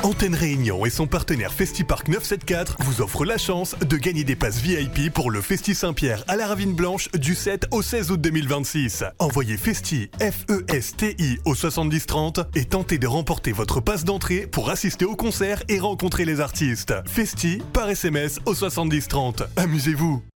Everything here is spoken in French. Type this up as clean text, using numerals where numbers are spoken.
Antenne Réunion et son partenaire Festipark 974 vous offrent la chance de gagner des passes VIP pour le Festi Saint-Pierre à la Ravine Blanche du 7 au 16 août 2026. Envoyez Festi, F-E-S-T-I au 7030 et tentez de remporter votre passe d'entrée pour assister au concert et rencontrer les artistes. Festi par SMS au 7030. Amusez-vous.